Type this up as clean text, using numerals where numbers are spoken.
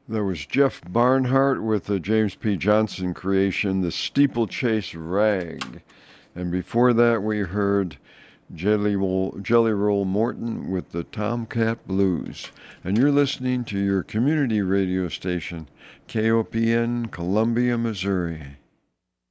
That was Jeff Barnhart with the James P. Johnson creation, The Steeplechase Rag. And before that, we heard Jelly Roll Morton with the Tomcat Blues. And you're listening to your community radio station, KOPN, Columbia, Missouri.